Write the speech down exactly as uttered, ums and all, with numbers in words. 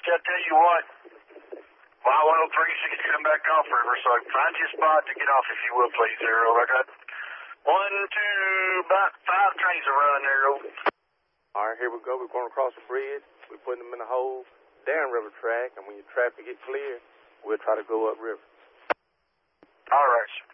Rusty, I tell you what, Y one oh three six come back off river, so find you a spot to get off if you will, please, there, over. I got one, two, about five trains to run there, over. All right, here we go. We're going across the bridge. We're putting them in the whole downriver track, and when your traffic gets clear, we'll try to go upriver. All right, sir.